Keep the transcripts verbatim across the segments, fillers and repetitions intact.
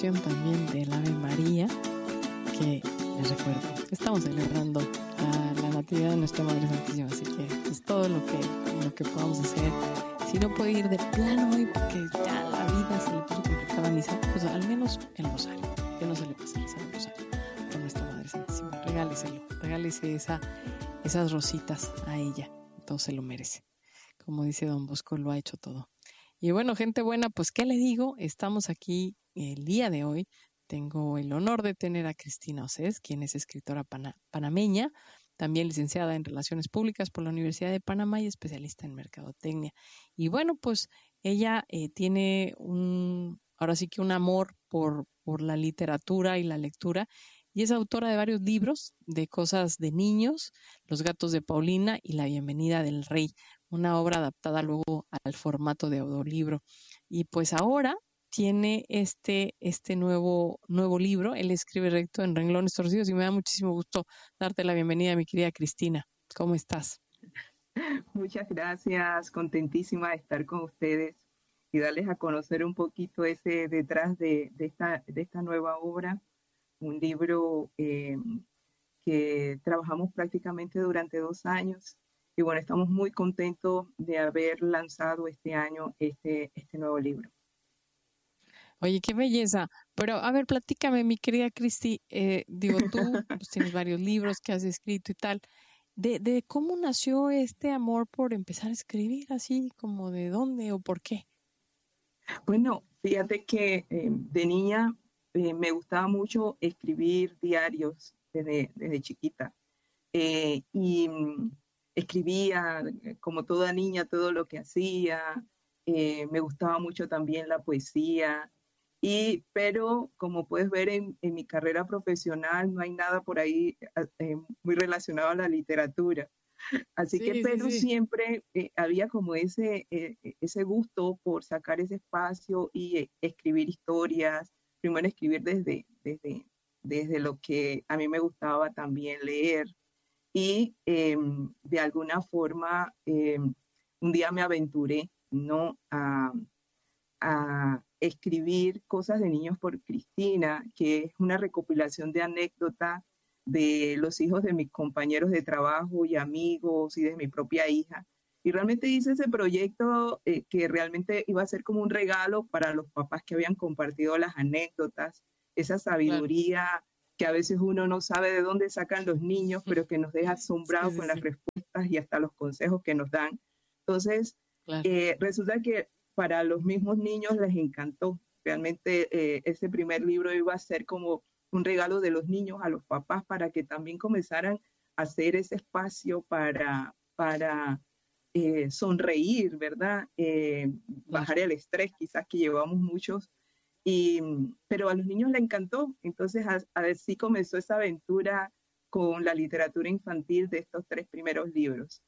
cuestión también del Ave María, que les recuerdo, estamos celebrando a la Natividad de nuestra Madre Santísima, así que es todo lo que, lo que podamos hacer. Si no puede ir de plano hoy porque ya la vida se le puso complicada a misa, pues al menos el rosario, que no se le pase el rosario con nuestra Madre Santísima. Regáleselo, regálese esa, esas rositas a ella, entonces se lo merece. Como dice Don Bosco, lo ha hecho todo. Y bueno, gente buena, pues ¿qué le digo? Estamos aquí el día de hoy. Tengo el honor de tener a Cristina Océs, quien es escritora pana- panameña, también licenciada en Relaciones Públicas por la Universidad de Panamá y especialista en Mercadotecnia. Y bueno, pues ella eh, tiene un, ahora sí que un amor por, por la literatura y la lectura, y es autora de varios libros de cosas de niños, Los gatos de Paulina y La bienvenida del rey, una obra adaptada luego al formato de audiolibro. Y pues ahora tiene este, este nuevo, nuevo libro. Él escribe recto en renglones torcidos y me da muchísimo gusto darte la bienvenida, mi querida Cristina. ¿Cómo estás? Muchas gracias, contentísima de estar con ustedes y darles a conocer un poquito ese detrás de, de, esta, de esta nueva obra, un libro eh, que trabajamos prácticamente durante dos años y bueno, estamos muy contentos de haber lanzado este año este, este nuevo libro. Oye, qué belleza. Pero a ver, platícame, mi querida Cristi, eh, digo, tú pues, tienes varios libros que has escrito y tal. De, de cómo nació este amor por empezar a escribir, así como de dónde o por qué. Bueno, fíjate que eh, de niña eh, me gustaba mucho escribir diarios desde, desde chiquita. Eh, y mm, escribía eh, como toda niña todo lo que hacía. Eh, me gustaba mucho también la poesía. Y, pero como puedes ver en, en mi carrera profesional, no hay nada por ahí eh, eh, muy relacionado a la literatura. Así que, Sí, sí, pero sí. siempre eh, había como ese, eh, ese gusto por sacar ese espacio y eh, escribir historias, primero escribir desde, desde, desde lo que a mí me gustaba también leer y eh, de alguna forma eh, un día me aventuré, ¿no? A, a escribir Cosas de Niños por Cristina, que es una recopilación de anécdotas de los hijos de mis compañeros de trabajo y amigos y de mi propia hija. Y realmente hice ese proyecto eh, que realmente iba a ser como un regalo para los papás que habían compartido las anécdotas, esa Claro. sabiduría que a veces uno no sabe de dónde sacan los niños, pero que nos deja Sí, asombrados sí, con las sí. respuestas y hasta los consejos que nos dan. Entonces, Claro. eh, resulta que para los mismos niños les encantó. Realmente eh, ese primer libro iba a ser como un regalo de los niños a los papás para que también comenzaran a hacer ese espacio para, para eh, sonreír, ¿verdad? Eh, Claro. bajar el estrés quizás que llevamos muchos. Y, pero a los niños les encantó. Entonces así comenzó esa aventura con la literatura infantil de estos tres primeros libros.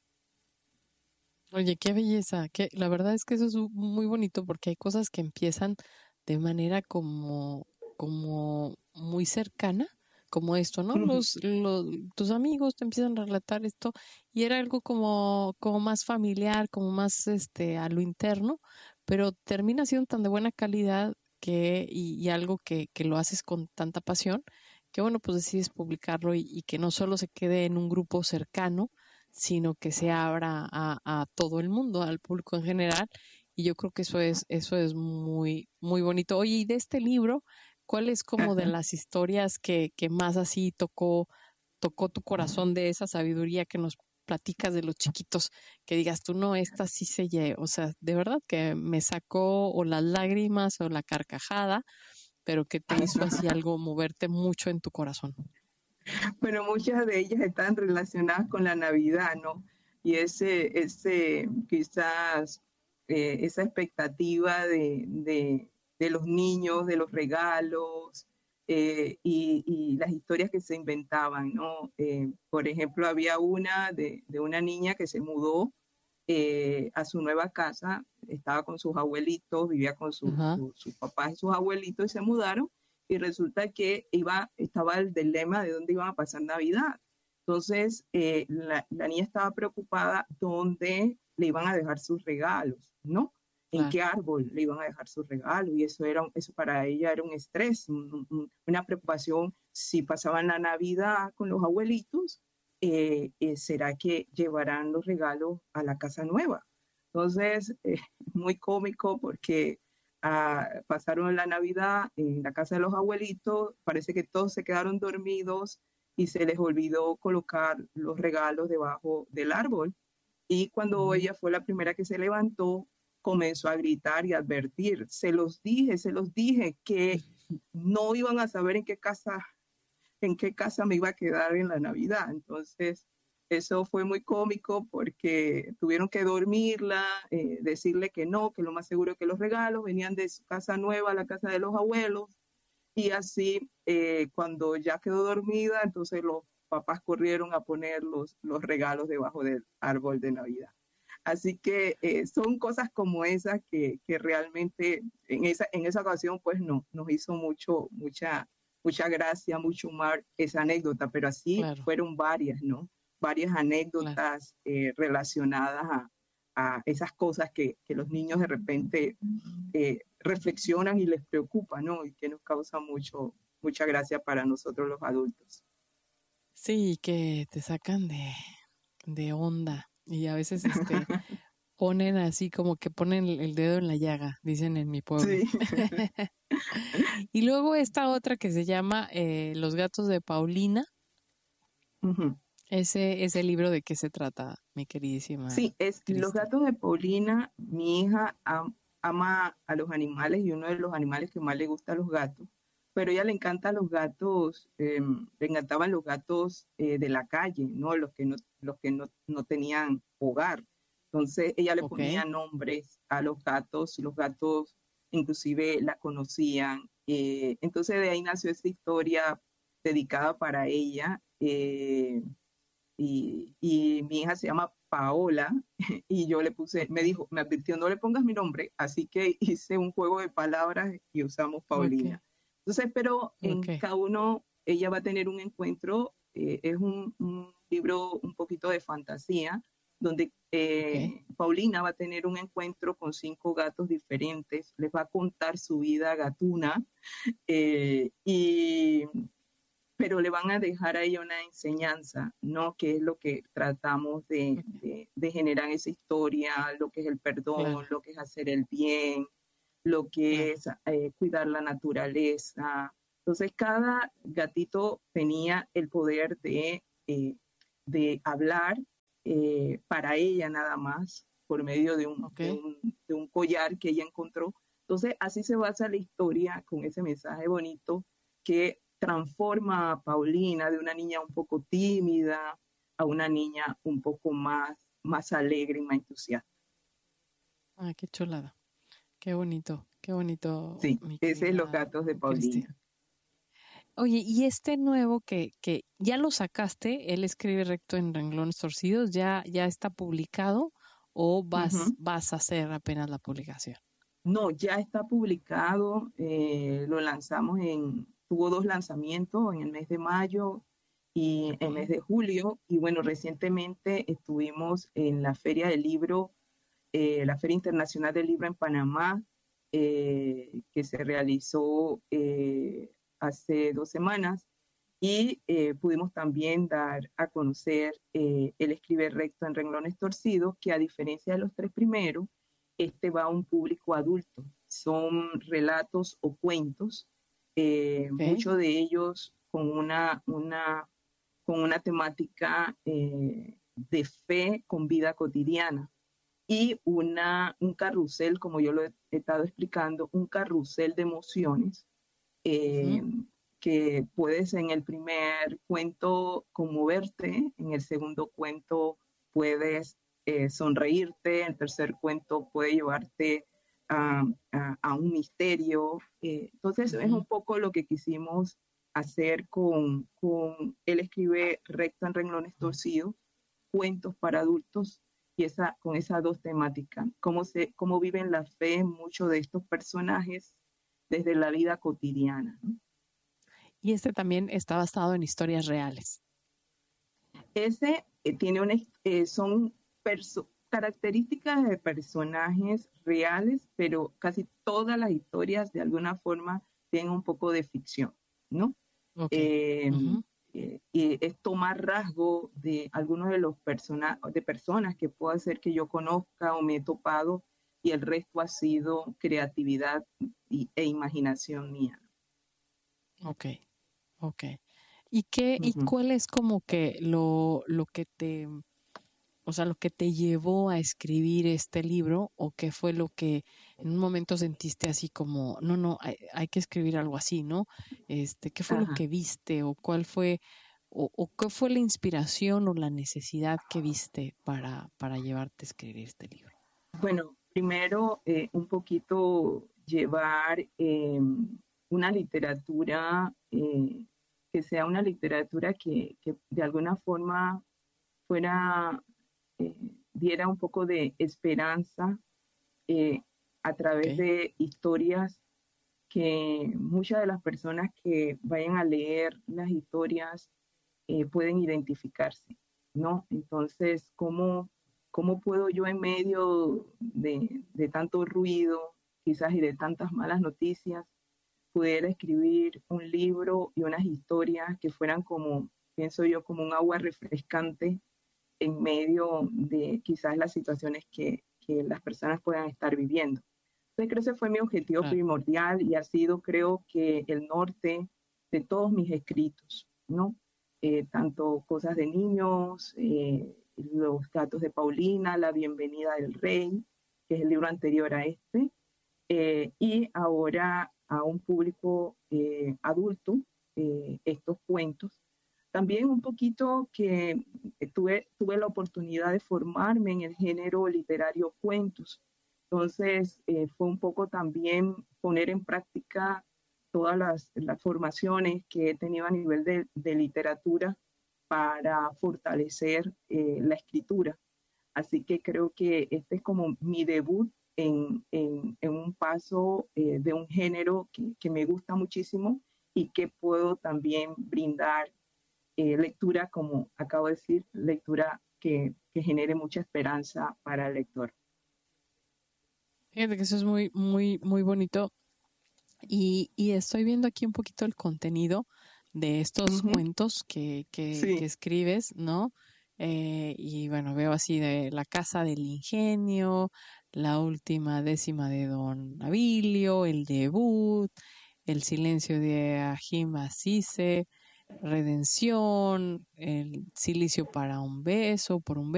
Oye, qué belleza, que la verdad es que eso es u- muy bonito porque hay cosas que empiezan de manera como, como muy cercana, como esto, ¿no? Los, los, tus amigos te empiezan a relatar esto y era algo como, como más familiar, como más este a lo interno, pero termina siendo tan de buena calidad que, y, y algo que, que lo haces con tanta pasión, que bueno, pues decides publicarlo y, y que no solo se quede en un grupo cercano, sino que se abra a, a todo el mundo, al público en general. Y yo creo que eso es, eso es muy, muy bonito. Oye, y de este libro, ¿cuál es como de las historias que, que más así tocó, tocó tu corazón de esa sabiduría que nos platicas de los chiquitos, que digas tú, no, esta sí se lle, o sea, de verdad que me sacó o las lágrimas o la carcajada, pero que te hizo así algo moverte mucho en tu corazón? Bueno, muchas de ellas están relacionadas con la Navidad, ¿no? Y ese, ese quizás eh, esa expectativa de, de, de, los niños, de los regalos eh, y, y, las historias que se inventaban, ¿no? Eh, por ejemplo, había una de, de, una niña que se mudó eh, a su nueva casa, estaba con sus abuelitos, vivía con sus Ajá. su, su papás y sus abuelitos y se mudaron y resulta que iba, estaba el dilema de dónde iban a pasar Navidad. Entonces, eh, la, la niña estaba preocupada dónde le iban a dejar sus regalos, ¿no? en claro. qué árbol le iban a dejar su regalo, y eso, era, eso para ella era un estrés, un, un, una preocupación. Si pasaban la Navidad con los abuelitos, eh, eh, ¿será que llevarán los regalos a la casa nueva? Entonces, eh, muy cómico porque ah, pasaron la Navidad en la casa de los abuelitos, parece que todos se quedaron dormidos y se les olvidó colocar los regalos debajo del árbol. Y cuando Ujú. ella fue la primera que se levantó, comenzó a gritar y a advertir, se los dije, se los dije que no iban a saber en qué casa, en qué casa me iba a quedar en la Navidad. Entonces, eso fue muy cómico porque tuvieron que dormirla, eh, decirle que no, que lo más seguro es que los regalos venían de su casa nueva a la casa de los abuelos. Y así, eh, cuando ya quedó dormida, entonces los papás corrieron a poner los, los regalos debajo del árbol de Navidad. Así que eh, son cosas como esas que, que realmente en esa, en esa ocasión pues no, nos hizo mucho, mucha, mucha gracia, mucho humor esa anécdota, pero así Claro, fueron varias, ¿no? Varias claro. anécdotas eh, relacionadas a, a esas cosas que, que los niños de repente eh, reflexionan y les preocupa, ¿no? Y que nos causa mucho, mucha gracia para nosotros los adultos. Sí, que te sacan de, de onda y a veces este ponen así como que ponen el el dedo en la llaga, dicen en mi pueblo. Sí. Y luego esta otra que se llama eh, Los gatos de Paulina, Ujú. ese, ese libro de qué se trata, mi queridísima Sí, es Los Cristi. gatos de Paulina. Mi hija am- ama a los animales y uno de los animales que más le gusta a los gatos, pero a ella le encantan los gatos, eh, le encantaban los gatos eh, de la calle, ¿no? Los que no, los que no, no tenían hogar. Entonces ella le Ok, ponía nombres a los gatos, los gatos inclusive la conocían. Eh, entonces de ahí nació esta historia dedicada para ella. eh, y, y mi hija se llama Paola y yo le puse, me dijo, me advirtió, no le pongas mi nombre, así que hice un juego de palabras y usamos ok, Paulina. Entonces, pero ok, en cada uno, ella va a tener un encuentro, eh, es un, un, libro un poquito de fantasía, donde ok. eh, Paulina va a tener un encuentro con cinco gatos diferentes, les va a contar su vida gatuna, eh, y pero le van a dejar a ella una enseñanza, ¿no? Que es lo que tratamos de, Ok, de, de generar esa historia, lo que es el perdón, claro, lo que es hacer el bien, lo que claro. es eh, cuidar la naturaleza. Entonces, cada gatito tenía el poder de, eh, de hablar eh, para ella nada más, por medio de un, Ok. de, un, de un collar que ella encontró. Entonces, así se basa la historia con ese mensaje bonito que transforma a Paulina de una niña un poco tímida a una niña un poco más, más alegre y más entusiasta. Ah, qué chulada. Qué bonito, qué bonito, Sí, mi ese es Los querida gatos de Cristi. Paulina. Oye, y este nuevo que, que ya lo sacaste, él escribe recto en renglones torcidos, ¿ya, ya está publicado o vas, Uh-huh. vas a hacer apenas la publicación? No, ya está publicado, eh, lo lanzamos en, tuvo dos lanzamientos en el mes de mayo y en el mes Ok, de julio, y bueno, recientemente estuvimos en la Feria del Libro, eh, la Feria Internacional del Libro en Panamá, eh, que se realizó eh, hace dos semanas, y eh, pudimos también dar a conocer eh, El escribe recto en renglones torcidos, que a diferencia de los tres primeros, este va a un público adulto. Son relatos o cuentos, eh, ok, muchos de ellos con una, una, con una temática eh, de fe con vida cotidiana y una, un carrusel, como yo lo he estado explicando, un carrusel de emociones eh, ujú, que puedes en el primer cuento conmoverte, en el segundo cuento puedes eh, sonreírte, el tercer cuento puede llevarte a, a, a un misterio. Eh, entonces es ujú. un poco lo que quisimos hacer con, con Él escribe recto en renglones torcidos, cuentos para adultos y esa, con esas dos temáticas, cómo, se, cómo viven la fe muchos de estos personajes desde la vida cotidiana, ¿no? Y este también está basado en historias reales. Ese eh, tiene una, eh, son perso características de personajes reales, pero casi todas las historias de alguna forma tienen un poco de ficción, ¿no? Ok. Eh, Ujú. eh, y es tomar rasgo de algunos de los persona, de personas que puedo hacer que yo conozca o me he topado, y el resto ha sido creatividad y, e imaginación mía. Ok, ok. ¿Y qué, y Ujú. cuál es como que lo, lo que te, o sea, lo que te llevó a escribir este libro, o qué fue lo que en un momento sentiste así como, no, no, hay, hay que escribir algo así, ¿no? Este, ¿qué fue lo Ajá. que viste o cuál fue, o, o qué fue la inspiración o la necesidad que viste para, para llevarte a escribir este libro? Bueno, primero eh, un poquito llevar eh, una literatura eh, que sea una literatura que, que de alguna forma fuera, eh, diera un poco de esperanza eh, a Ok, través de historias que muchas de las personas que vayan a leer las historias eh, pueden identificarse, ¿no? Entonces, ¿cómo, cómo puedo yo en medio de, de tanto ruido, quizás y de tantas malas noticias, poder escribir un libro y unas historias que fueran como, pienso yo, como un agua refrescante en medio de quizás las situaciones que, que las personas puedan estar viviendo? Entonces, creo que ese fue mi objetivo claro. primordial y ha sido, creo que, el norte de todos mis escritos, ¿no? Eh, tanto cosas de niños, eh, los gatos de Paulina, La bienvenida del rey, que es el libro anterior a este, eh, y ahora a un público eh, adulto, eh, estos cuentos. También un poquito que tuve, tuve la oportunidad de formarme en el género literario cuentos. Entonces, eh, fue un poco también poner en práctica todas las, las formaciones que he tenido a nivel de, de literatura para fortalecer eh, la escritura. Así que creo que este es como mi debut en, en, en un paso eh, de un género que, que, me gusta muchísimo y que puedo también brindar eh, lectura, como acabo de decir, lectura que, que genere mucha esperanza para el lector. Fíjate que eso es muy, muy, muy bonito. Y, y estoy viendo aquí un poquito el contenido de estos Ujú. cuentos que, que, que Sí, escribes, ¿no? Eh, y bueno, veo así de La Casa del Ingenio, La Última Décima de Don Abilio, El Debut, El Silencio de Ajim Asise, Redención, El Silicio para un Beso, por un beso.